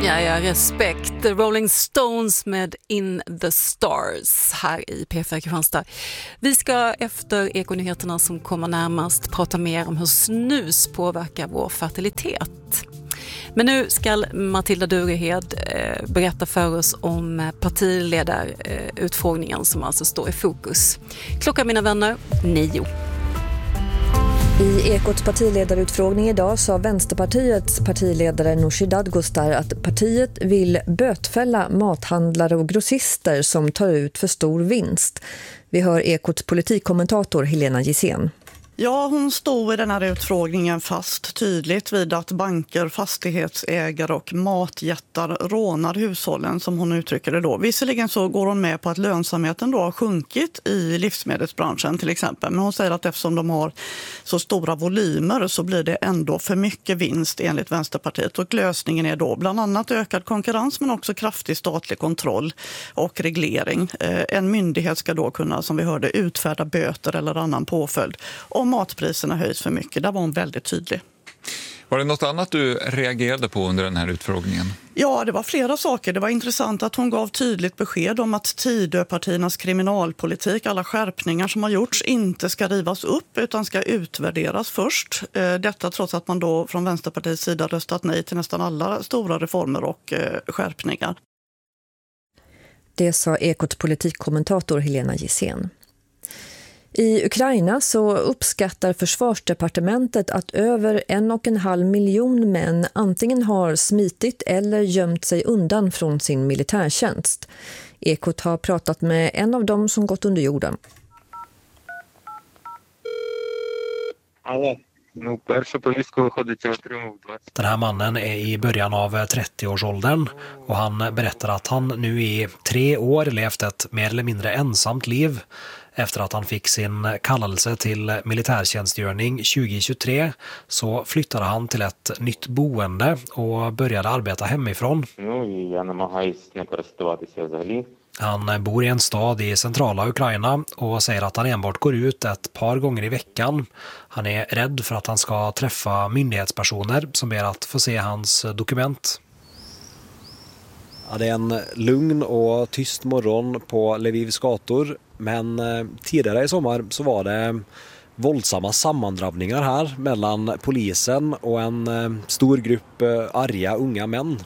Ja, respekt. The Rolling Stones med In the Stars här i P4 Kristianstad. Vi ska efter Ekonyheterna som kommer närmast prata mer om hur snus påverkar vår fertilitet. Men nu ska Matilda Durehed berätta för oss om partiledarutfrågningen som alltså står i fokus. Klockan, mina vänner, 9. I Ekots partiledarutfrågning idag sa Vänsterpartiets partiledare Nooshi Dadgostar att partiet vill bötfälla mathandlare och grossister som tar ut för stor vinst. Vi hör Ekots politikkommentator Helena Gissén. Ja, hon stod i den här utfrågningen fast tydligt vid att banker, fastighetsägare och matjättar rånar hushållen, som hon uttrycker det då. Visserligen så går hon med på att lönsamheten då har sjunkit i livsmedelsbranschen till exempel. Men hon säger att eftersom de har så stora volymer så blir det ändå för mycket vinst enligt Vänsterpartiet. Och lösningen är då bland annat ökad konkurrens men också kraftig statlig kontroll och reglering. En myndighet ska då kunna, som vi hörde, utfärda böter eller annan påföljd om matpriserna höjs för mycket. Där var hon väldigt tydlig. Var det något annat du reagerade på under den här utfrågningen? Ja, det var flera saker. Det var intressant att hon gav tydligt besked om att Tidöpartiernas kriminalpolitik, alla skärpningar som har gjorts, inte ska rivas upp utan ska utvärderas först. Detta trots att man då från Vänsterpartiets sida röstat nej till nästan alla stora reformer och skärpningar. Det sa Ekots politikkommentator Helena Gissén. I Ukraina så uppskattar försvarsdepartementet att över 1,5 miljon män antingen har smitit eller gömt sig undan från sin militärtjänst. Ekot har pratat med en av dem som gått under jorden. Den här mannen är i början av 30-årsåldern och han berättar att han nu i 3 år levt ett mer eller mindre ensamt liv. Efter att han fick sin kallelse till militärtjänstgöring 2023 så flyttade han till ett nytt boende och började arbeta hemifrån. Han bor i en stad i centrala Ukraina och säger att han enbart går ut ett par gånger i veckan. Han är rädd för att han ska träffa myndighetspersoner som ber att få se hans dokument. Ja, det är en lugn och tyst morgon på Lvivs gator, men tidigare i sommar så var det våldsamma sammandrabbningar här mellan polisen och en stor grupp arga unga män.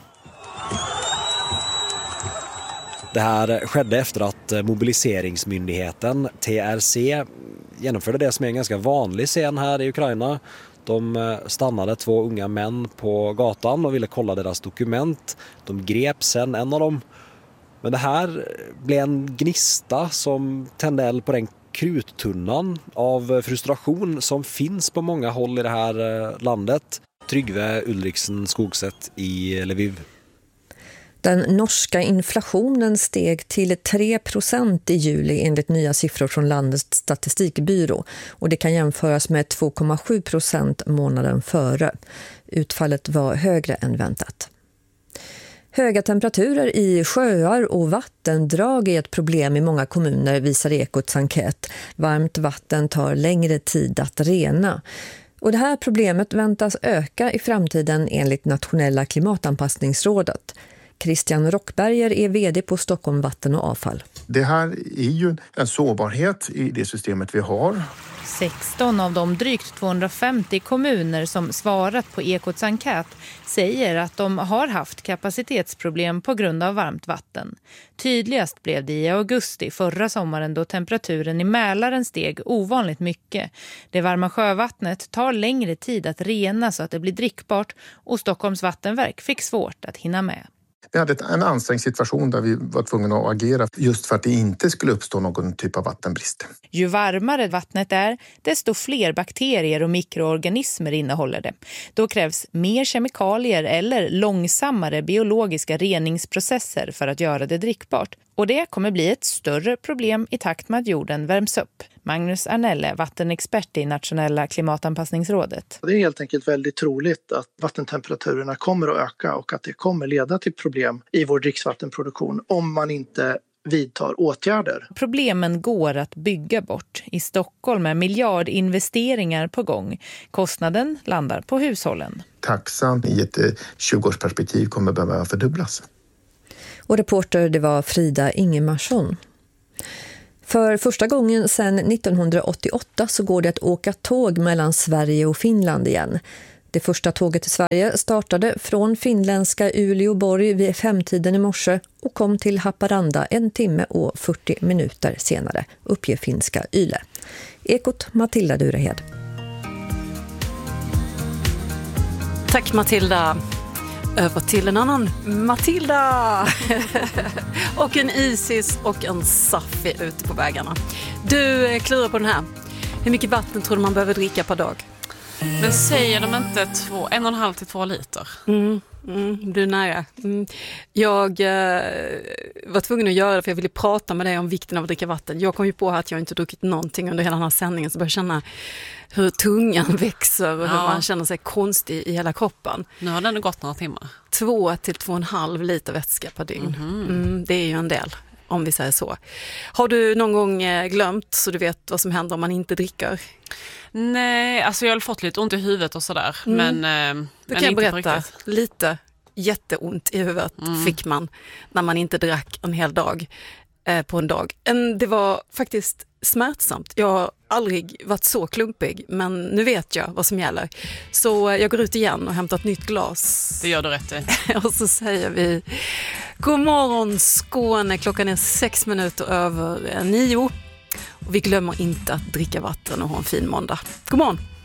Det här skedde efter att mobiliseringsmyndigheten TRC genomförde det som är en ganska vanlig scen här i Ukraina. De stannade 2 unga män på gatan och ville kolla deras dokument. De grep sen en av dem. Men det här blev en gnista som tände eld på den kruttunnan av frustration som finns på många håll i det här landet. Tryggve Ulriksen Skogset i Lviv. Den norska inflationen steg till 3% i juli enligt nya siffror från landets statistikbyrå och det kan jämföras med 2,7% månaden före. Utfallet var högre än väntat. Höga temperaturer i sjöar och vattendrag är ett problem i många kommuner, visar Ekots enkät. Varmt vatten tar längre tid att rena. Och det här problemet väntas öka i framtiden enligt Nationella klimatanpassningsrådet. Christian Rockberger är vd på Stockholm Vatten och Avfall. Det här är ju en sårbarhet i det systemet vi har. 16 av de drygt 250 kommuner som svarat på Ekots enkät säger att de har haft kapacitetsproblem på grund av varmt vatten. Tydligast blev det i augusti förra sommaren då temperaturen i Mälaren steg ovanligt mycket. Det varma sjövattnet tar längre tid att rena så att det blir drickbart och Stockholms vattenverk fick svårt att hinna med. Vi hade en ansträngd situation där vi var tvungna att agera just för att det inte skulle uppstå någon typ av vattenbrist. Ju varmare vattnet är, desto fler bakterier och mikroorganismer innehåller det. Då krävs mer kemikalier eller långsammare biologiska reningsprocesser för att göra det drickbart. Och det kommer bli ett större problem i takt med att jorden värms upp. Magnus Arnelle, vattenexpert i Nationella klimatanpassningsrådet. Det är helt enkelt väldigt troligt att vattentemperaturerna kommer att öka och att det kommer leda till problem i vår dricksvattenproduktion om man inte vidtar åtgärder. Problemen går att bygga bort. I Stockholm är miljardinvesteringar på gång. Kostnaden landar på hushållen. Taxan i ett 20-årsperspektiv kommer behöva fördubblas. Och reporter, det var Frida Ingemarsson. För första gången sedan 1988 så går det att åka tåg mellan Sverige och Finland igen. Det första tåget till Sverige startade från finländska Uleåborg vid 5-tiden i morse och kom till Haparanda 1 timme och 40 minuter senare, uppger finska Yle. Ekot, Matilda Durehed. Tack Matilda. Över till en annan Matilda och en Isis och en Safi ute på vägarna. Du klurar på den här. Hur mycket vatten tror du man behöver dricka per dag? Men säger de inte 1,5 till 2 liter? Du är nära. Jag var tvungen att göra det för jag ville prata med dig om vikten av att dricka vatten. Jag kom ju på att jag inte druckit någonting under hela den här sändningen, så jag började känna hur tungan växer och hur man känner sig konstig i hela kroppen. Nu har den gått några timmar. 2 till 2,5 liter vätska per dygn. Det är ju en del, om vi säger så. Har du någon gång glömt så du vet vad som händer om man inte dricker? Nej, alltså jag har fått lite ont i huvudet och sådär. Men du kan jag berätta, lite jätteont i huvudet fick man när man inte drack en hel dag på en dag. Det var faktiskt smärtsamt. Jag har aldrig varit så klumpig, men nu vet jag vad som gäller. Så jag går ut igen och hämtar ett nytt glas. Det gör du rätt i. Och så säger vi god morgon Skåne, klockan är 6:06. Och vi glömmer inte att dricka vatten och ha en fin måndag. God morgon!